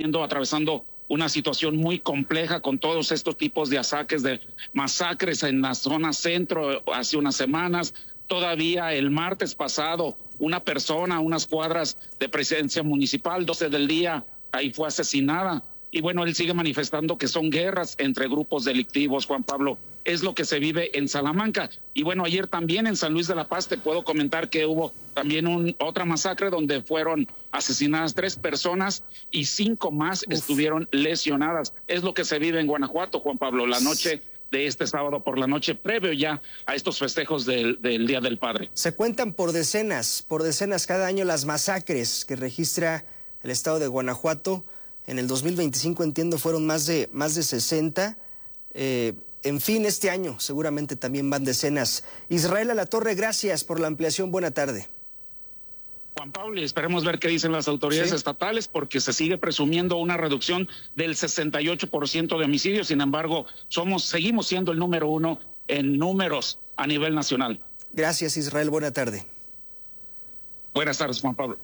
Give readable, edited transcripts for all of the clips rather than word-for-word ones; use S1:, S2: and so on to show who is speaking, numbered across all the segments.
S1: atravesando una situación muy compleja con todos estos tipos de ataques, de masacres en la zona centro hace unas semanas. Todavía el martes pasado, una persona a unas cuadras de Presidencia Municipal, 12 del día, ahí fue asesinada. Y bueno, él sigue manifestando que son guerras entre grupos delictivos, Juan Pablo. Es lo que se vive en Salamanca. Y bueno, ayer también en San Luis de la Paz te puedo comentar que hubo también otra masacre donde fueron asesinadas 3 personas y 5 más estuvieron lesionadas. Es lo que se vive en Guanajuato, Juan Pablo, la noche de este sábado por la noche, previo ya a estos festejos del Día del Padre.
S2: Se cuentan por decenas cada año las masacres que registra el estado de Guanajuato. En el 2025, entiendo, fueron más de 60. En fin, este año seguramente también van decenas. Israel Alatorre, gracias por la ampliación. Buena tarde.
S1: Juan Pablo, y esperemos ver qué dicen las autoridades estatales, porque se sigue presumiendo una reducción del 68% de homicidios. Sin embargo, seguimos siendo el número 1 en números a nivel nacional.
S2: Gracias, Israel. Buena tarde.
S1: Buenas tardes, Juan Pablo.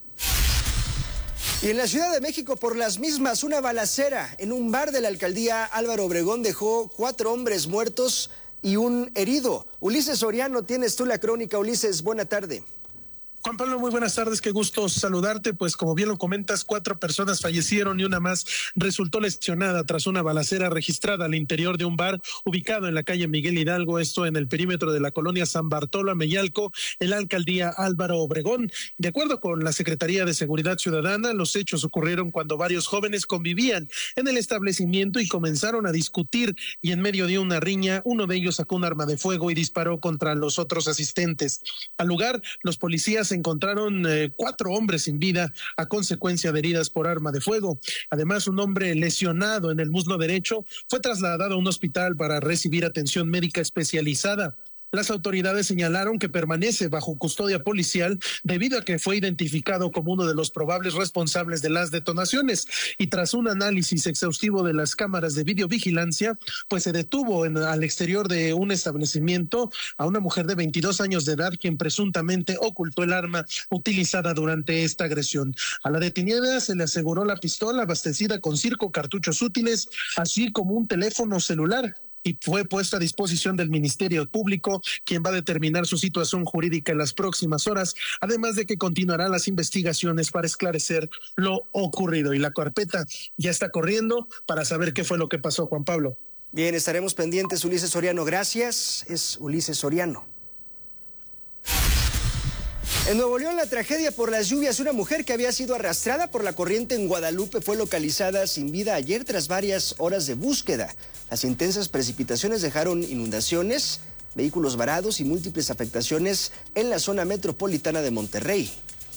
S2: Y en la Ciudad de México, por las mismas, una balacera en un bar de la alcaldía Álvaro Obregón dejó 4 hombres muertos y un herido. Ulises Soriano, tienes tú la crónica. Ulises, buena tarde.
S3: Juan Pablo, muy buenas tardes, qué gusto saludarte. Pues como bien lo comentas, 4 personas fallecieron y una más resultó lesionada tras una balacera registrada al interior de un bar ubicado en la calle Miguel Hidalgo, esto en el perímetro de la colonia San Bartolo Ameyalco, en la alcaldía Álvaro Obregón. De acuerdo con la Secretaría de Seguridad Ciudadana, los hechos ocurrieron cuando varios jóvenes convivían en el establecimiento y comenzaron a discutir, y en medio de una riña, uno de ellos sacó un arma de fuego y disparó contra los otros asistentes. Al lugar, los policías encontraron 4 hombres sin vida a consecuencia de heridas por arma de fuego. Además, un hombre lesionado en el muslo derecho fue trasladado a un hospital para recibir atención médica especializada. Las autoridades señalaron que permanece bajo custodia policial debido a que fue identificado como uno de los probables responsables de las detonaciones, y tras un análisis exhaustivo de las cámaras de videovigilancia, pues se detuvo al exterior de un establecimiento a una mujer de 22 años de edad, quien presuntamente ocultó el arma utilizada durante esta agresión. A la detenida se le aseguró la pistola abastecida con 5 cartuchos útiles, así como un teléfono celular, y fue puesta a disposición del Ministerio Público, quien va a determinar su situación jurídica en las próximas horas, además de que continuarán las investigaciones para esclarecer lo ocurrido. Y la carpeta ya está corriendo para saber qué fue lo que pasó, Juan Pablo.
S2: Bien, estaremos pendientes. Ulises Soriano, gracias. Es Ulises Soriano. En Nuevo León, la tragedia por las lluvias. Una mujer que había sido arrastrada por la corriente en Guadalupe fue localizada sin vida ayer tras varias horas de búsqueda. Las intensas precipitaciones dejaron inundaciones, vehículos varados y múltiples afectaciones en la zona metropolitana de Monterrey.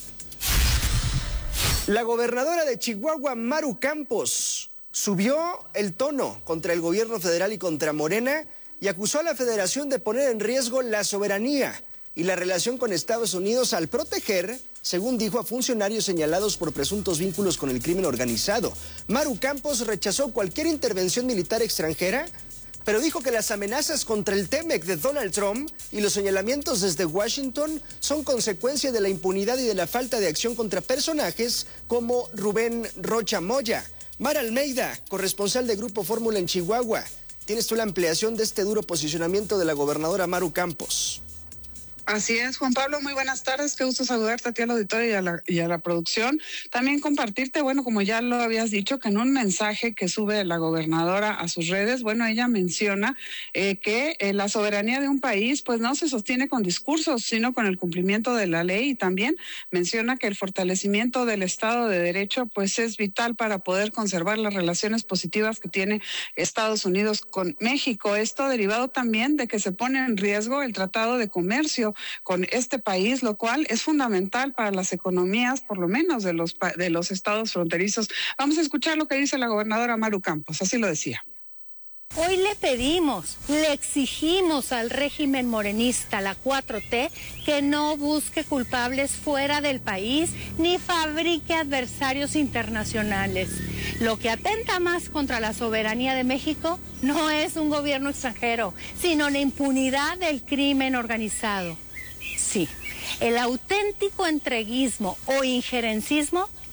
S2: La gobernadora de Chihuahua, Maru Campos, subió el tono contra el gobierno federal y contra Morena y acusó a la federación de poner en riesgo la soberanía y la relación con Estados Unidos al proteger, según dijo, a funcionarios señalados por presuntos vínculos con el crimen organizado. Maru Campos rechazó cualquier intervención militar extranjera, pero dijo que las amenazas contra el TEMEC de Donald Trump y los señalamientos desde Washington son consecuencia de la impunidad y de la falta de acción contra personajes como Rubén Rocha Moya. Mara Almeida, corresponsal de Grupo Fórmula en Chihuahua, tienes tú la ampliación de este duro posicionamiento de la gobernadora Maru Campos.
S4: Así es, Juan Pablo, muy buenas tardes, qué gusto saludarte a ti al auditorio y a la producción. También compartirte, bueno, como ya lo habías dicho, que en un mensaje que sube la gobernadora a sus redes, bueno, ella menciona que la soberanía de un país pues no se sostiene con discursos, sino con el cumplimiento de la ley, y también menciona que el fortalecimiento del Estado de Derecho pues es vital para poder conservar las relaciones positivas que tiene Estados Unidos con México. Esto derivado también de que se pone en riesgo el Tratado de Comercio con este país, lo cual es fundamental para las economías, por lo menos de los estados fronterizos. Vamos a escuchar lo que dice la gobernadora Maru Campos, así lo decía.
S5: Hoy le pedimos, le exigimos al régimen morenista, la 4T, que no busque culpables fuera del país ni fabrique adversarios internacionales. Lo que atenta más contra la soberanía de México no es un gobierno extranjero, sino la impunidad del crimen organizado. Sí, el auténtico entreguismo o injerencismo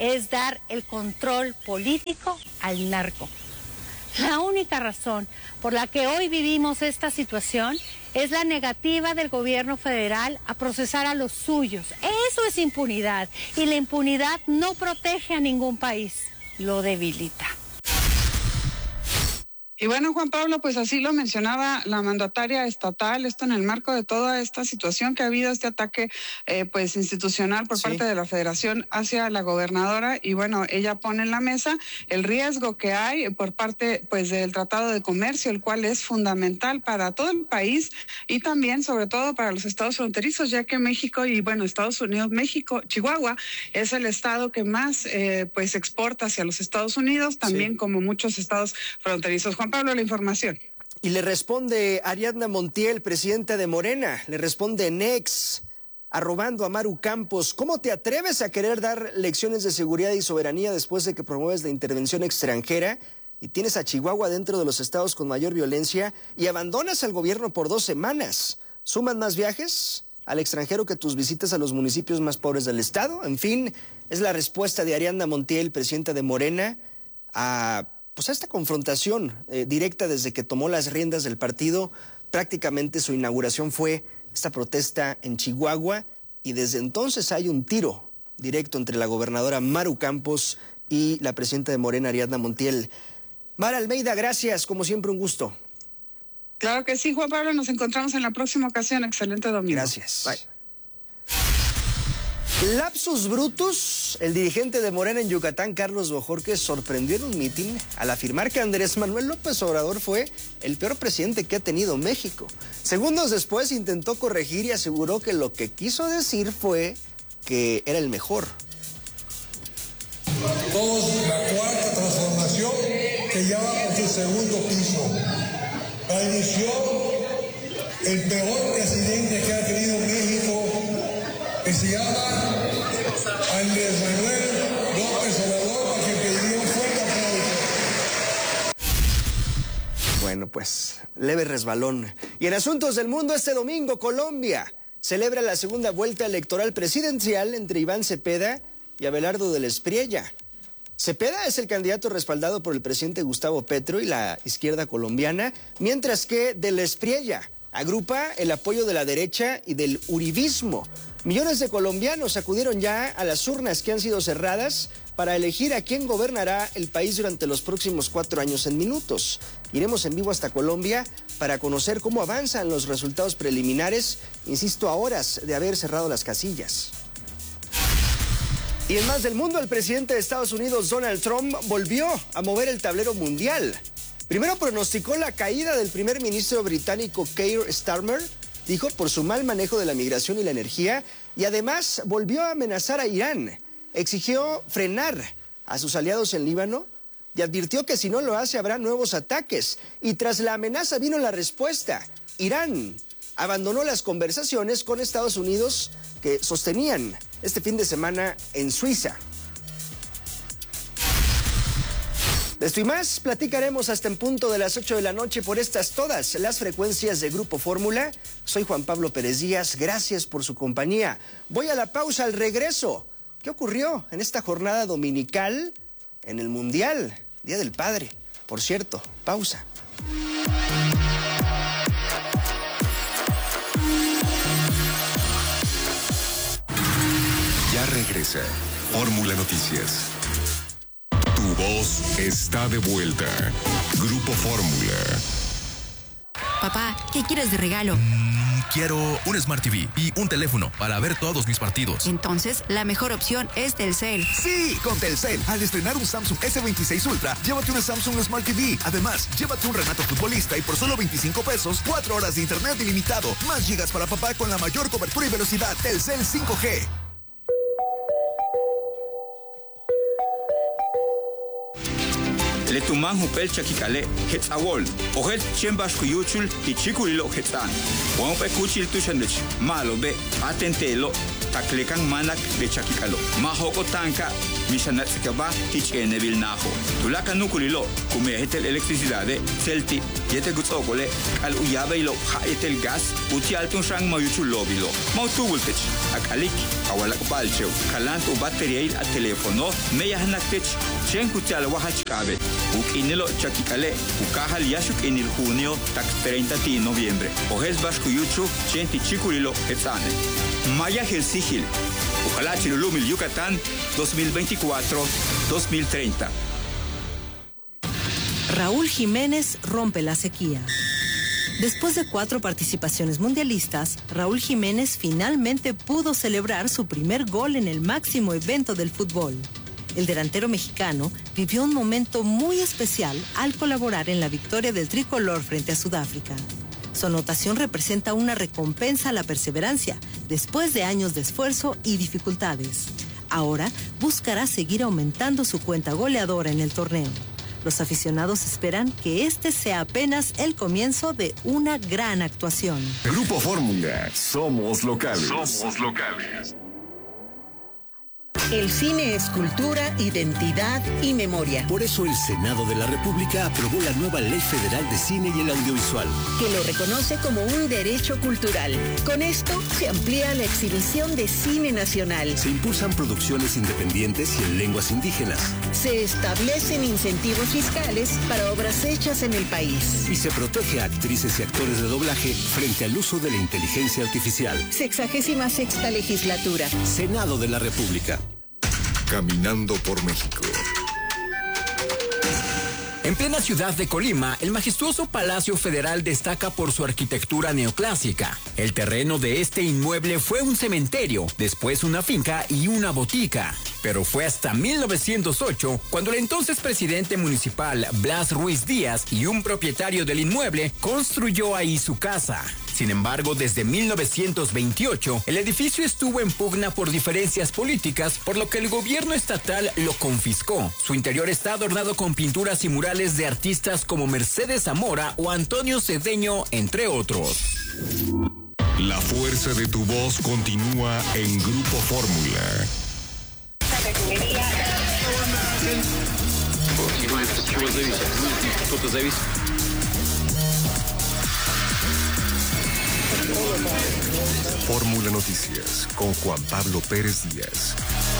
S5: es dar el control político al narco. La única razón por la que hoy vivimos esta situación es la negativa del gobierno federal a procesar a los suyos. Eso es impunidad, y la impunidad no protege a ningún país, lo debilita.
S4: Y bueno, Juan Pablo, pues así lo mencionaba la mandataria estatal, esto en el marco de toda esta situación que ha habido, este ataque pues institucional por parte de la Federación hacia la gobernadora, y bueno, ella pone en la mesa el riesgo que hay por parte pues del Tratado de Comercio, el cual es fundamental para todo el país y también sobre todo para los estados fronterizos, ya que México y bueno, Estados Unidos, México, Chihuahua es el estado que más pues exporta hacia los Estados Unidos, también como muchos estados fronterizos. Juan Pablo, la información.
S2: Y le responde Ariadna Montiel, presidenta de Morena, le responde Nex, arrobando a Maru Campos. ¿Cómo te atreves a querer dar lecciones de seguridad y soberanía después de que promueves la intervención extranjera y tienes a Chihuahua dentro de los estados con mayor violencia y abandonas al gobierno por 2 semanas? ¿Suman más viajes al extranjero que tus visitas a los municipios más pobres del estado? En fin, es la respuesta de Ariadna Montiel, presidenta de Morena, a esta confrontación directa desde que tomó las riendas del partido. Prácticamente su inauguración fue esta protesta en Chihuahua, y desde entonces hay un tiro directo entre la gobernadora Maru Campos y la presidenta de Morena, Ariadna Montiel. Mara Almeida, gracias, como siempre un gusto.
S4: Claro que sí, Juan Pablo, nos encontramos en la próxima ocasión. Excelente domingo.
S2: Gracias. Bye. Lapsus brutus, el dirigente de Morena en Yucatán, Carlos Bojorquez, sorprendió en un mitin al afirmar que Andrés Manuel López Obrador fue el peor presidente que ha tenido México. Segundos después intentó corregir y aseguró que lo que quiso decir fue que era el mejor.
S6: Todos la cuarta transformación que ya va por su segundo piso. La inició el peor presidente que ha tenido México, que se llama Andrés Manuel López Obrador, a quien pediría un fuerte aplauso.
S2: Bueno, pues, leve resbalón. Y en asuntos del mundo, este domingo, Colombia celebra la segunda vuelta electoral presidencial entre Iván Cepeda y Abelardo del Espriella. Cepeda es el candidato respaldado por el presidente Gustavo Petro y la izquierda colombiana, mientras que del Espriella agrupa el apoyo de la derecha y del uribismo. Millones de colombianos acudieron ya a las urnas que han sido cerradas para elegir a quién gobernará el país durante los próximos 4 años en minutos. Iremos en vivo hasta Colombia para conocer cómo avanzan los resultados preliminares, insisto, a horas de haber cerrado las casillas. Y en más del mundo, el presidente de Estados Unidos, Donald Trump, volvió a mover el tablero mundial. Primero pronosticó la caída del primer ministro británico Keir Starmer, dijo, por su mal manejo de la migración y la energía, y además volvió a amenazar a Irán. Exigió frenar a sus aliados en Líbano y advirtió que si no lo hace habrá nuevos ataques. Y tras la amenaza vino la respuesta. Irán abandonó las conversaciones con Estados Unidos que sostenían este fin de semana en Suiza. De esto y más platicaremos hasta en punto de las 8 de la noche por todas las frecuencias de Grupo Fórmula. Soy Juan Pablo Pérez Díaz, gracias por su compañía. Voy a la pausa, al regreso. ¿Qué ocurrió en esta jornada dominical en el Mundial, Día del Padre? Por cierto, pausa.
S7: Ya regresa Fórmula Noticias. Tu voz está de vuelta. Grupo Fórmula.
S8: Papá, ¿qué quieres de regalo?
S9: Quiero un Smart TV y un teléfono para ver todos mis partidos.
S8: Entonces, la mejor opción es Telcel.
S9: Sí, con Telcel. Al estrenar un Samsung S26 Ultra, llévate una Samsung Smart TV. Además, llévate un Renato Futbolista y por solo 25 pesos, 4 horas de internet ilimitado. Más gigas para papá con la mayor cobertura y velocidad. Telcel 5G.
S10: Letuman hupel chakikale hetzawol ohet chembashku yuchul ichikulilo hetan. Won pe kuchil tushandich malo be atentelo taklekan manak de chakikalo. Mahoko tanka misanat sikaba hich enevil naho. Tulaka nukulilo kumehetel electricidade selti yete gutsokole al uyabeilo haetel gas uti altun shang mayuchu lobilo. Mautugultech akalik awalak balcheu kalanto bateriail a telefono meyahnatech chen kutal wahachkabe. Ukinilo chakikale ukahal yashuk enil junio tak 30 de noviembre. Ojes Bashkuyuchu chenti chikulilo etzane. Maya Helsigil. Ojalá Chilulumil Yucatán 2024-2030.
S11: Raúl Jiménez rompe la sequía. Después de 4 participaciones mundialistas, Raúl Jiménez finalmente pudo celebrar su primer gol en el máximo evento del fútbol. El delantero mexicano vivió un momento muy especial al colaborar en la victoria del tricolor frente a Sudáfrica. Su anotación representa una recompensa a la perseverancia después de años de esfuerzo y dificultades. Ahora buscará seguir aumentando su cuenta goleadora en el torneo. Los aficionados esperan que este sea apenas el comienzo de una gran actuación.
S7: Grupo Fórmula, somos locales. Somos locales.
S12: El cine es cultura, identidad y memoria.
S13: Por eso el Senado de la República aprobó la nueva Ley Federal de Cine y el Audiovisual,
S12: que lo reconoce como un derecho cultural. Con esto se amplía la exhibición de cine nacional.
S13: Se impulsan producciones independientes y en lenguas indígenas.
S12: Se establecen incentivos fiscales para obras hechas en el país.
S13: Y se protege a actrices y actores de doblaje frente al uso de la inteligencia artificial.
S12: 66ª legislatura.
S13: Senado de la República.
S7: Caminando por México.
S14: En plena ciudad de Colima, el majestuoso Palacio Federal destaca por su arquitectura neoclásica. El terreno de este inmueble fue un cementerio, después una finca y una botica. Pero fue hasta 1908 cuando el entonces presidente municipal Blas Ruiz Díaz y un propietario del inmueble construyó ahí su casa. Sin embargo, desde 1928, el edificio estuvo en pugna por diferencias políticas, por lo que el gobierno estatal lo confiscó. Su interior está adornado con pinturas y murales de artistas como Mercedes Zamora o Antonio Cedeño, entre otros.
S7: La fuerza de tu voz continúa en Grupo Fórmula. Fórmula Noticias con Juan Pablo Pérez Díaz.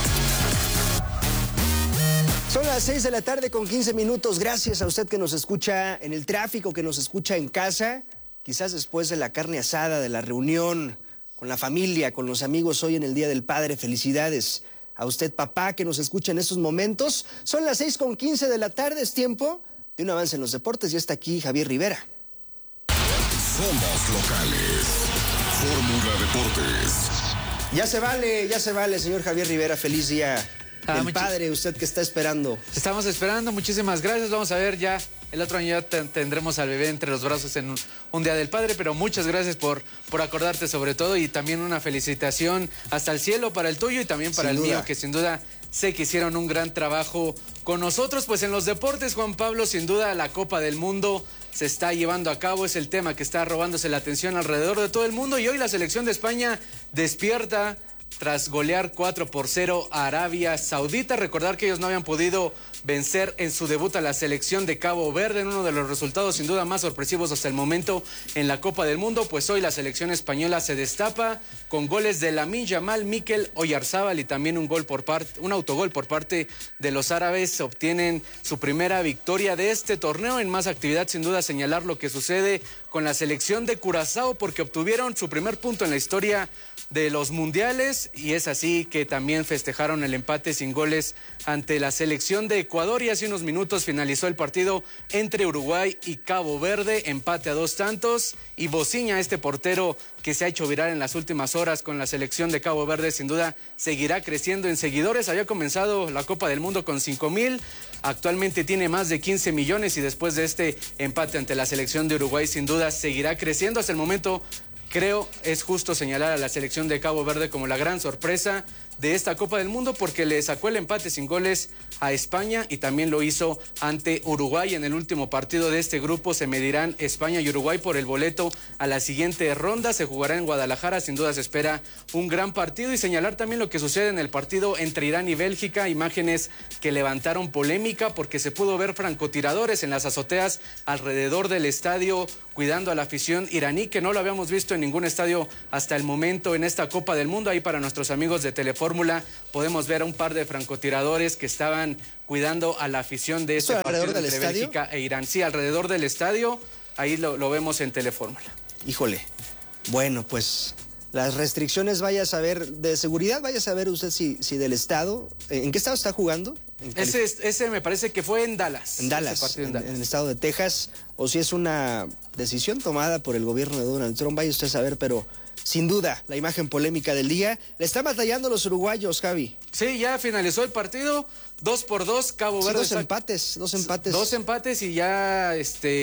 S2: Son las 6 de la tarde con 15 minutos. Gracias a usted que nos escucha en el tráfico, que nos escucha en casa, quizás después de la carne asada, de la reunión con la familia, con los amigos hoy en el Día del Padre. Felicidades a usted, papá, que nos escucha en estos momentos. Son las 6 con 15 de la tarde, es tiempo de un avance en los deportes. Ya está aquí Javier Rivera.
S7: Somos locales. Fórmula Deportes.
S2: Ya se vale, señor Javier Rivera. Feliz día del padre, usted que está esperando.
S15: Estamos esperando, muchísimas gracias. Vamos a ver, ya el otro año ya tendremos al bebé entre los brazos en un día del padre, pero muchas gracias por acordarte sobre todo, y también una felicitación hasta el cielo para el tuyo y también para el mío, que sin duda sé que hicieron un gran trabajo con nosotros. Pues en los deportes, Juan Pablo, sin duda la Copa del Mundo se está llevando a cabo, es el tema que está robándose la atención alrededor de todo el mundo, y hoy la selección de España despierta tras golear 4-0 a Arabia Saudita. Recordar que ellos no habían podido vencer en su debut a la selección de Cabo Verde, en uno de los resultados sin duda más sorpresivos hasta el momento en la Copa del Mundo. Pues hoy la selección española se destapa con goles de Lamine Yamal, Mikel Oyarzábal y también un autogol por parte de los árabes. Obtienen su primera victoria de este torneo. En más actividad, sin duda, señalar lo que sucede con la selección de Curazao, porque obtuvieron su primer punto en la historia de los mundiales, y es así que también festejaron el empate sin goles ante la selección de Ecuador. Y hace unos minutos finalizó el partido entre Uruguay y Cabo Verde, empate a 2 tantos, y Bociña, este portero que se ha hecho viral en las últimas horas con la selección de Cabo Verde, sin duda seguirá creciendo en seguidores. Había comenzado la Copa del Mundo con 5,000, actualmente tiene más de 15 millones, y después de este empate ante la selección de Uruguay, sin duda seguirá creciendo. Hasta el momento creo es justo señalar a la selección de Cabo Verde como la gran sorpresa de esta Copa del Mundo porque le sacó el empate sin goles a España y también lo hizo ante Uruguay. En el último partido de este grupo se medirán España y Uruguay por el boleto a la siguiente ronda. Se jugará en Guadalajara, sin duda se espera un gran partido, y señalar también lo que sucede en el partido entre Irán y Bélgica, imágenes que levantaron polémica porque se pudo ver francotiradores en las azoteas alrededor del estadio cuidando a la afición iraní, que no lo habíamos visto en ningún estadio hasta el momento en esta Copa del Mundo. Ahí para nuestros amigos de Telefórmula podemos ver a un par de francotiradores que estaban cuidando a la afición de este partido entre Bélgica e Irán. Sí, alrededor del estadio, ahí lo vemos en Telefórmula.
S2: Híjole, bueno, pues las restricciones, vaya a saber, de seguridad, vaya a saber usted si del estado, ¿en qué estado está jugando?
S15: Ese me parece que fue en Dallas.
S2: En Dallas, en el estado de Texas, o si es una decisión tomada por el gobierno de Donald Trump, vaya usted a saber, pero sin duda, la imagen polémica del día. Le están batallando los uruguayos, Javi.
S15: Sí, ya finalizó el partido, 2-2, Cabo Verde.
S2: Dos empates.
S15: Dos empates y ya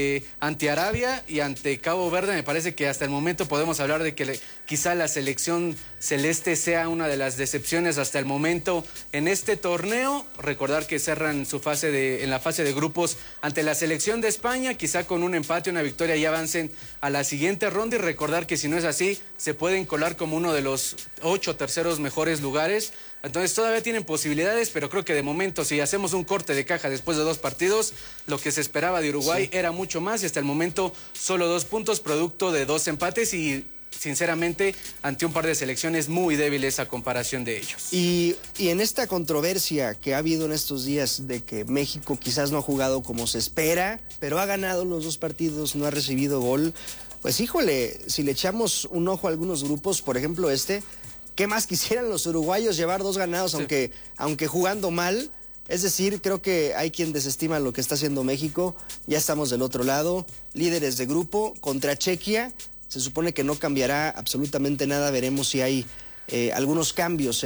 S15: ante Arabia y ante Cabo Verde. Me parece que hasta el momento podemos hablar de que quizá la selección celeste sea una de las decepciones hasta el momento en este torneo. Recordar que cerran en la fase de grupos ante la selección de España, quizá con un empate, una victoria y avancen a la siguiente ronda, y recordar que si no es así, se pueden colar como uno de los 8 terceros mejores lugares. Entonces todavía tienen posibilidades, pero creo que de momento, si hacemos un corte de caja después de 2 partidos, lo que se esperaba de Uruguay era mucho más, y hasta el momento solo 2 puntos producto de 2 empates y sinceramente ante un par de selecciones muy débiles a comparación de ellos.
S2: Y en esta controversia que ha habido en estos días de que México quizás no ha jugado como se espera, pero ha ganado los 2 partidos, no ha recibido gol, pues híjole, si le echamos un ojo a algunos grupos, por ejemplo ¿qué más quisieran los uruguayos llevar 2 ganados, sí, aunque jugando mal? Es decir, creo que hay quien desestima lo que está haciendo México. Ya estamos del otro lado, líderes de grupo contra Chequia. Se supone que no cambiará absolutamente nada. Veremos si hay algunos cambios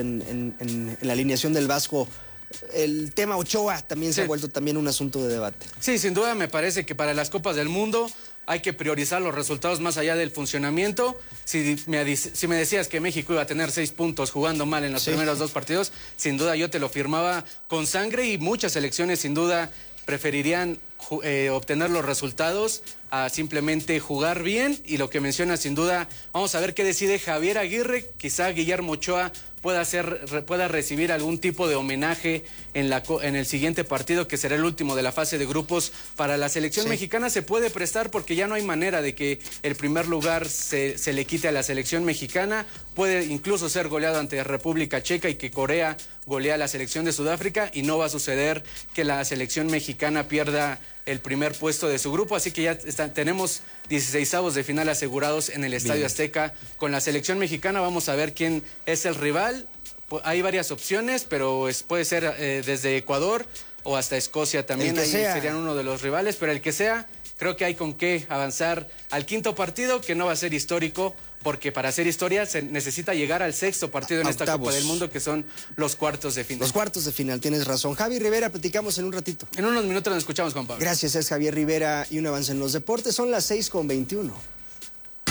S2: en la alineación del Vasco. El tema Ochoa también se ha vuelto también un asunto de debate.
S15: Sí, sin duda me parece que para las Copas del Mundo hay que priorizar los resultados más allá del funcionamiento. Si me decías que México iba a tener 6 puntos jugando mal en los primeros 2 partidos, sin duda yo te lo firmaba con sangre, y muchas selecciones sin duda preferirían obtener los resultados a simplemente jugar bien. Y lo que menciona, sin duda, vamos a ver qué decide Javier Aguirre. Quizá Guillermo Ochoa pueda recibir algún tipo de homenaje en el siguiente partido, que será el último de la fase de grupos para la selección mexicana. Se puede prestar porque ya no hay manera de que el primer lugar se le quite a la selección mexicana. Puede incluso ser goleado ante República Checa y que Corea golea a la selección de Sudáfrica, y no va a suceder que la selección mexicana pierda el primer puesto de su grupo, así que ya tenemos 16avos de final asegurados en el Estadio Azteca con la selección mexicana. Vamos a ver quién es el rival. Hay varias opciones, pero puede ser desde Ecuador o hasta Escocia también. Ahí serían uno de los rivales, pero el que sea, creo que hay con qué avanzar al 5º partido, que no va a ser histórico, porque para hacer historia se necesita llegar al 6º partido en esta Copa del Mundo, que son los cuartos de final.
S2: Los cuartos de final, tienes razón. Javi Rivera, platicamos en un ratito.
S15: En unos minutos nos escuchamos, Juan Pablo.
S2: Gracias, es Javier Rivera, y un avance en los deportes. Son las 6:21.